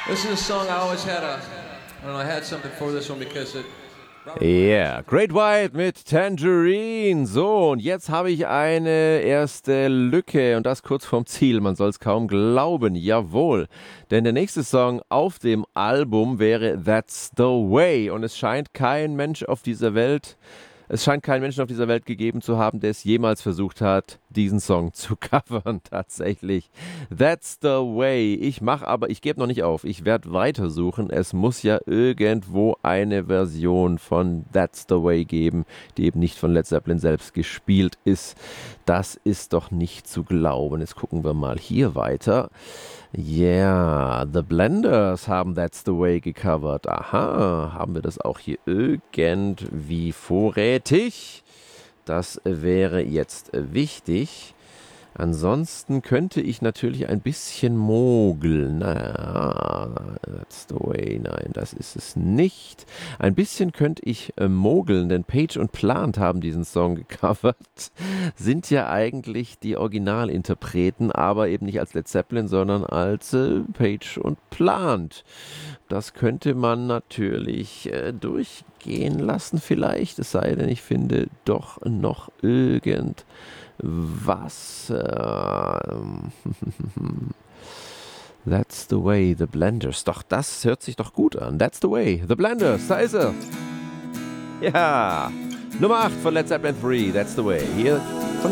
This is a song I always had I had something for this one because it. Yeah, Great White mit Tangerine. So, und jetzt habe ich eine erste Lücke und das kurz vorm Ziel. Man soll es kaum glauben. Jawohl. Denn der nächste Song auf dem Album wäre That's the Way. Und es scheint keinen Menschen auf dieser Welt gegeben zu haben, der es jemals versucht hat, diesen Song zu covern, tatsächlich. That's the way. Ich gebe noch nicht auf. Ich werde weitersuchen. Es muss ja irgendwo eine Version von That's the way geben, die eben nicht von Led Zeppelin selbst gespielt ist. Das ist doch nicht zu glauben. Jetzt gucken wir mal hier weiter. Yeah, The Blenders haben That's the Way gecovert. Aha, haben wir das auch hier irgendwie vorrätig? Das wäre jetzt wichtig. Ansonsten könnte ich natürlich ein bisschen mogeln. That's the way. Nein, das ist es nicht. Ein bisschen könnte ich mogeln, denn Page und Plant haben diesen Song gecovert. Sind ja eigentlich die Originalinterpreten, aber eben nicht als Led Zeppelin, sondern als Page und Plant. Das könnte man natürlich durchgehen lassen vielleicht, es sei denn, ich finde doch noch irgendwas. That's the way, The Blenders. Doch, das hört sich doch gut an. That's the way, The Blenders. Da ist er. Ja, Nummer 8 von Led Zeppelin 3. That's the way. Hier